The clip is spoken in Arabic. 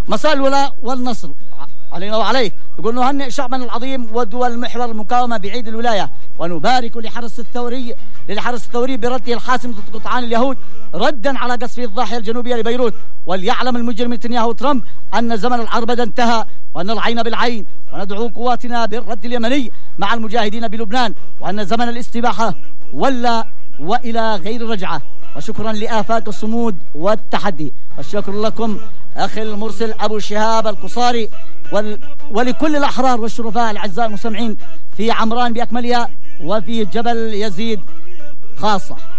مساء الولاء والنصر علينا وعليك. يقول نهنئ شعبنا العظيم ودول محور المقاومة بعيد الولاية، ونبارك للحرس الثوري برده الحاسم ضد قطعان اليهود ردا على قصف الضاحية الجنوبية لبيروت. وليعلم المجرم نتنياهو وترامب أن زمن العربدة انتهى، وأن العين بالعين، وندعو قواتنا بالرد اليمني مع المجاهدين بلبنان، وأن زمن الاستباحة ولا وإلى غير رجعة. وشكرا لآفاق الصمود والتحدي، والشكر لكم أخي المرسل أبو شهاب القصاري، ولكل الأحرار والشرفاء الأعزاء المستمعين في عمران بأكملها وفي جبل يزيد خاصة.